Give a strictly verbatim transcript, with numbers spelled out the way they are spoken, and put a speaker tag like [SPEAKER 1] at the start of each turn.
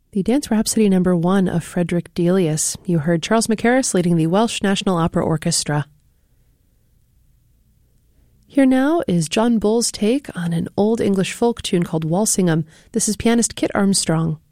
[SPEAKER 1] The Dance Rhapsody number one of Frederick Delius. You heard Charles Mackerras leading the Welsh National Opera Orchestra. Here now is John Bull's take on an old English folk tune called Walsingham. This is pianist Kit Armstrong.